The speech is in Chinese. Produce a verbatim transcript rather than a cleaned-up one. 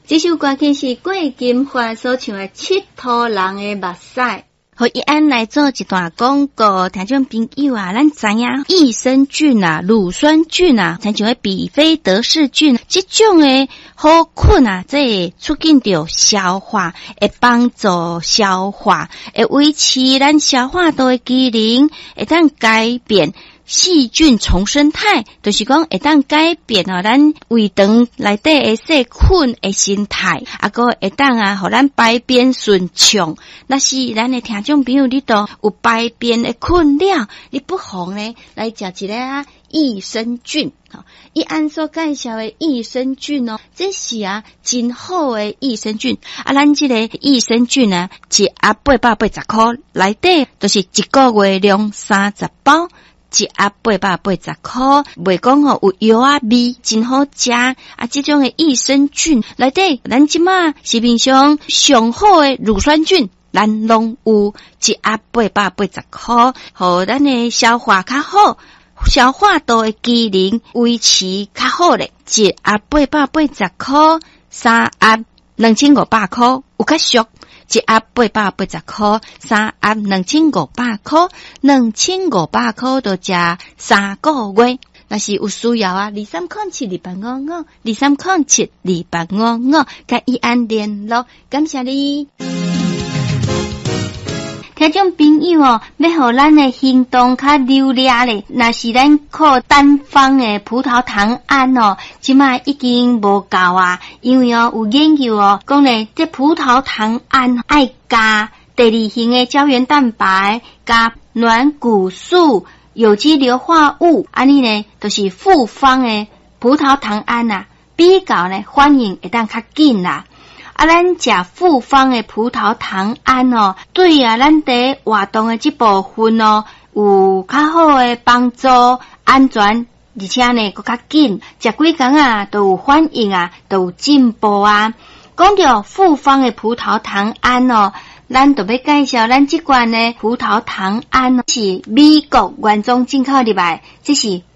这首歌曲是郭金华所唱的《佚佗人的目屎》。和一安来做一段广告，听众朋友啊，咱知影益生菌啊、乳酸菌啊，像像比菲德氏菌，这种的好菌啊，这会促进着消化，会帮助消化，会维持咱消化道的机能，会当改变细菌重生态，就是讲会当改变哦，咱胃肠内底的细菌的生态，啊个会当啊，互咱排便顺畅。那是咱的听众朋友，你都有排便的困扰，你不妨呢来食一个啊益生菌。好，一按所介绍的益生菌哦，这是啊真好的益生菌。啊，咱这个益生菌呢，一盒八百八十块，内底就是一个月量三十包。一盒八百八十块，袂讲吼有药啊味，真好食。啊，这种的益生菌内底，咱即马市面上上好的乳酸菌，咱拢有一盒八百八十块，互咱的消化较好，消化道的机能维持较好咧。一盒八百八十块，三盒两千五百块，有较俗。一盒八百八十块，三盒两千五百块，两千五百块就食三个月。若是有需要啊，二三空七二八五五，二三空七二八五五，甲伊安联络，感谢你。听众朋友哦，要互咱的行动较流利咧，若是咱靠单方的葡萄糖胺哦，即卖已经无够啊，因为哦有研究哦，讲咧这葡萄糖胺爱加第二型的胶原蛋白、加软骨素、有机硫化物，安尼呢就是复方的葡萄糖胺啊，比较呢反应会当较紧啦。啊，咱食复方的葡萄糖胺哦，对啊，咱伫活动的这部分哦，有较好的帮助，安全，而且呢，佫较紧，食几工啊，都有反应啊，都有进步啊。讲到复方的葡萄糖胺哦，咱就要介绍咱这款的葡萄糖胺是美国原装进口入来，这是